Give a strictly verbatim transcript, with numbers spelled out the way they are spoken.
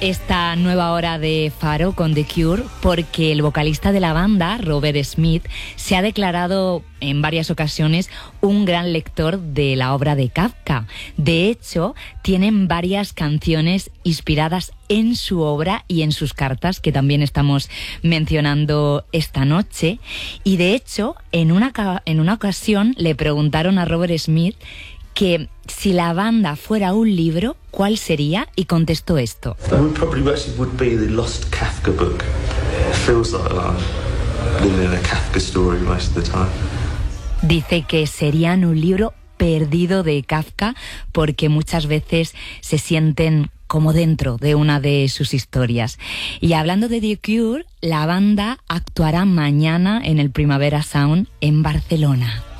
esta nueva hora de Faro con The Cure porque el vocalista de la banda, Robert Smith, se ha declarado en varias ocasiones un gran lector de la obra de Kafka. De hecho, tienen varias canciones inspiradas en su obra y en sus cartas, que también estamos mencionando esta noche. Y de hecho, en una, en una ocasión le preguntaron a Robert Smith que si la banda fuera un libro, ¿cuál sería? Y contestó esto. Probably actually would be the Lost Kafka book. It feels like I'm living in a Kafka story most of the time. Dice que serían un libro perdido de Kafka porque muchas veces se sienten como dentro de una de sus historias. Y hablando de The Cure, la banda actuará mañana en el Primavera Sound en Barcelona.